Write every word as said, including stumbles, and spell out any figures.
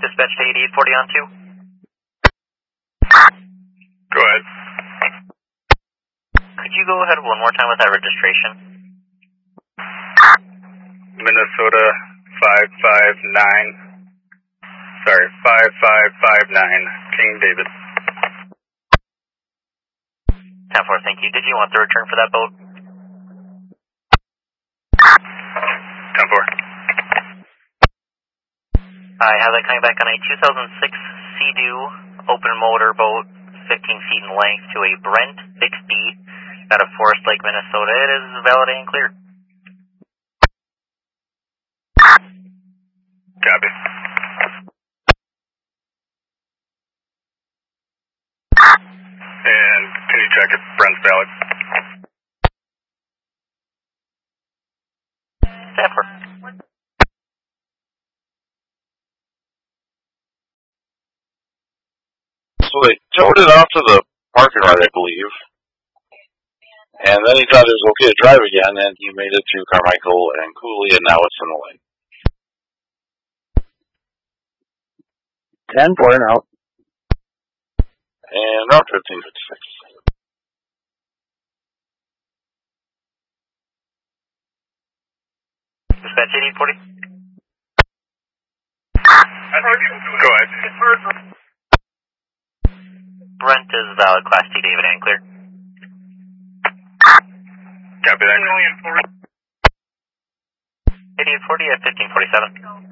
Dispatch to eighty-eight forty on two. Go ahead. Could you go ahead one more time with that registration? Minnesota five five nine. Sorry, five five five nine. King David. ten four, thank you. Did you want the return for that boat? ten four. I have that coming back on a two thousand six Sea-Doo open motor boat, fifteen feet in length, to a Brent Bixby out of Forest Lake, Minnesota. It is valid and clear. Copy. And can you check if Brent's valid? ten four. So they towed it off to the parking lot, I believe. And then he thought it was okay to drive again, and he made it through Carmichael and Cooley, and now it's in the lane. ten four and out. And route fifteen fifty-six. Dispatch eighty-eight forty. Go ahead. Brent is valid, Class T, David, and clear. Copy that. eighty-eight forty at fifteen forty-seven.